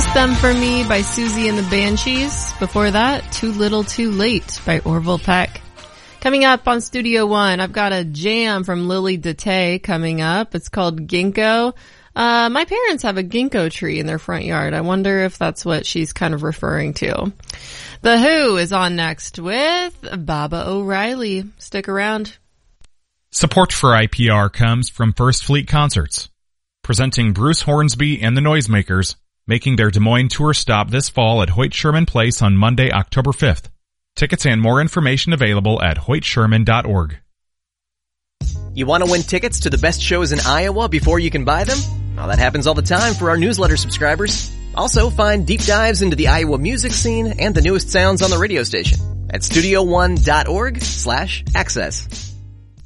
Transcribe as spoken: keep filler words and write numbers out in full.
Kiss Them For Me by Susie and the Banshees. Before that, Too Little Too Late by Orville Peck. Coming up on Studio One, I've got a jam from Lily Dete coming up. It's called Ginkgo. Uh, my parents have a ginkgo tree in their front yard. I wonder if that's what she's kind of referring to. The Who is on next with Baba O'Reilly. Stick around. Support for I P R comes from First Fleet Concerts, presenting Bruce Hornsby and the Noisemakers, making their Des Moines tour stop this fall at Hoyt Sherman Place on Monday, October fifth. Tickets and more information available at hoyt sherman dot org. You want to win tickets to the best shows in Iowa before you can buy them? Well, that happens all the time for our newsletter subscribers. Also, find deep dives into the Iowa music scene and the newest sounds on the radio station at studio one dot org slash access.